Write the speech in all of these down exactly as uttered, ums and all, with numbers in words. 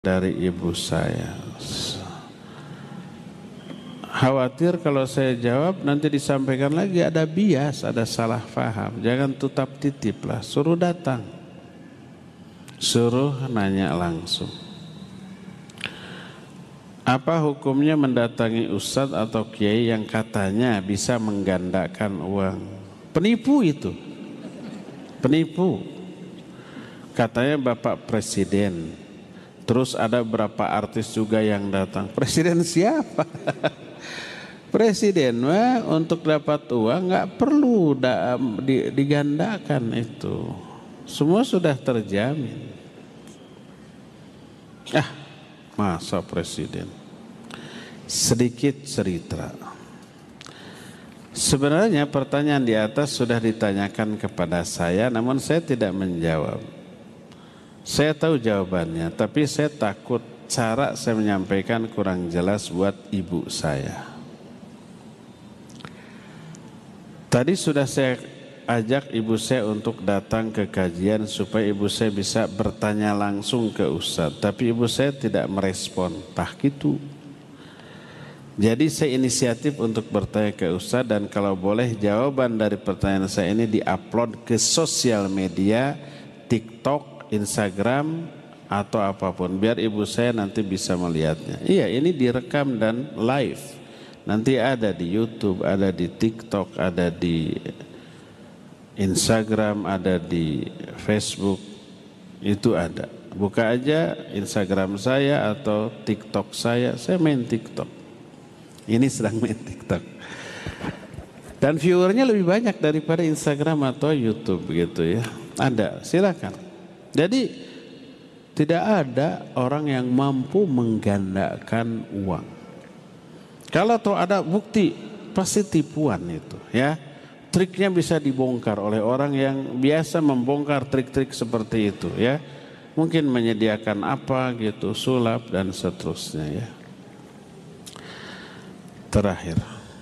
dari ibu saya. Khawatir kalau saya jawab nanti disampaikan lagi ada bias, ada salah faham. Jangan tutap titip lah, suruh datang, suruh nanya langsung. Apa hukumnya mendatangi ustadz atau kiai yang katanya bisa menggandakan uang? Penipu itu, penipu. Katanya Bapak Presiden. Terus ada berapa artis juga yang datang. Presiden siapa? Presiden mah untuk dapat uang nggak perlu da, di, digandakan itu. Semua sudah terjamin. Ah, masa presiden? Sedikit cerita. Sebenarnya pertanyaan di atas sudah ditanyakan kepada saya, namun saya tidak menjawab. Saya tahu jawabannya, tapi saya takut cara saya menyampaikan kurang jelas buat ibu saya. Tadi sudah saya ajak ibu saya untuk datang ke kajian supaya ibu saya bisa bertanya langsung ke ustadz, tapi ibu saya tidak merespon. Tah gitu. Jadi saya inisiatif untuk bertanya ke ustadz, dan kalau boleh jawaban dari pertanyaan saya ini diupload ke sosial media, TikTok, Instagram atau apapun, biar ibu saya nanti bisa melihatnya. Iya, ini direkam dan live. Nanti ada di YouTube, ada di TikTok, ada di Instagram, ada di Facebook. Itu ada. Buka aja Instagram saya atau TikTok saya. Saya main TikTok. Ini sedang main TikTok. Dan viewernya lebih banyak daripada Instagram atau YouTube gitu ya. Ada, silakan. Jadi tidak ada orang yang mampu menggandakan uang. Kalau tahu ada bukti, pasti tipuan itu ya. Triknya bisa dibongkar oleh orang yang biasa membongkar trik-trik seperti itu ya. Mungkin menyediakan apa gitu, sulap dan seterusnya ya. Terakhir,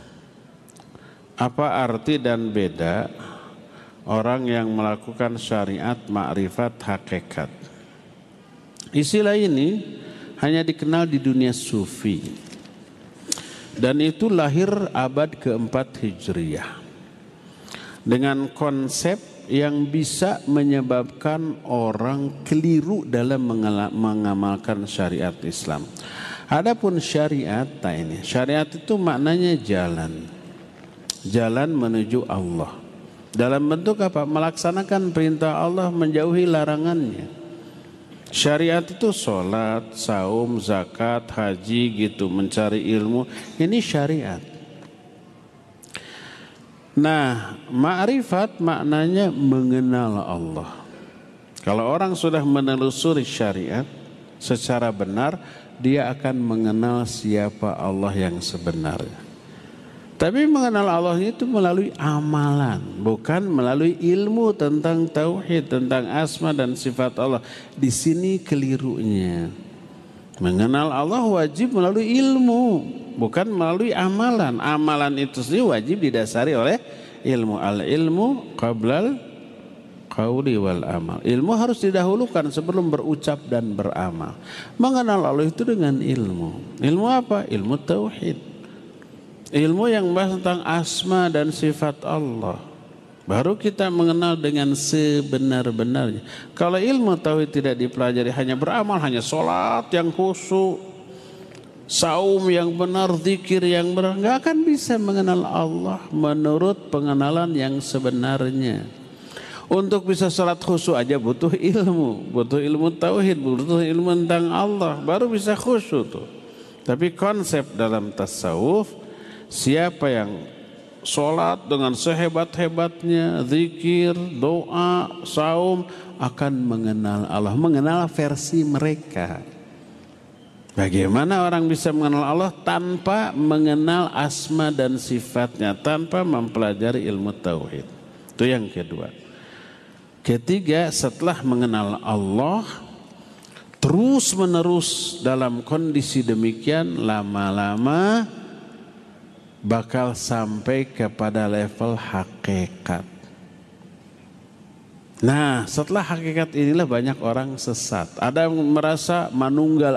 apa arti dan beda orang yang melakukan syariat ma'rifat hakikat? Istilah ini hanya dikenal di dunia sufi, dan itu lahir abad keempat Hijriyah dengan konsep yang bisa menyebabkan orang keliru dalam mengamalkan syariat Islam. Adapun syariat, nah ini syariat itu maknanya jalan, jalan menuju Allah. Dalam bentuk apa? Melaksanakan perintah Allah, menjauhi larangannya. Syariat itu sholat, saum, zakat, haji gitu, mencari ilmu. Ini syariat. Nah, ma'rifat maknanya mengenal Allah. Kalau orang sudah menelusuri syariat secara benar, dia akan mengenal siapa Allah yang sebenarnya. Tapi mengenal Allah itu melalui amalan, bukan melalui ilmu tentang tauhid, tentang asma dan sifat Allah. Di sini kelirunya. Mengenal Allah wajib melalui ilmu, bukan melalui amalan. Amalan itu sendiri wajib didasari oleh ilmu. Al-ilmu qablal qauli wal amal. Ilmu harus didahulukan sebelum berucap dan beramal. Mengenal Allah itu dengan ilmu. Ilmu apa? Ilmu tauhid. Ilmu yang membahas tentang asma dan sifat Allah. Baru kita mengenal dengan sebenar-benarnya. Kalau ilmu tauhid tidak dipelajari, hanya beramal, hanya sholat yang khusyuk, saum yang benar, zikir yang benar, nggak akan bisa mengenal Allah menurut pengenalan yang sebenarnya. Untuk bisa sholat khusyuk aja butuh ilmu, butuh ilmu tauhid, butuh ilmu tentang Allah, baru bisa khusyuk tuh. Tapi konsep dalam tasawuf, siapa yang sholat dengan sehebat-hebatnya, zikir, doa, saum, akan mengenal Allah, mengenal versi mereka. Bagaimana orang bisa mengenal Allah tanpa mengenal asma dan sifatnya, tanpa mempelajari ilmu tauhid? Itu yang kedua. Ketiga, setelah mengenal Allah, terus menerus dalam kondisi demikian, lama-lama bakal sampai kepada level hakikat. Nah, setelah hakikat inilah banyak orang sesat. Ada yang merasa manunggal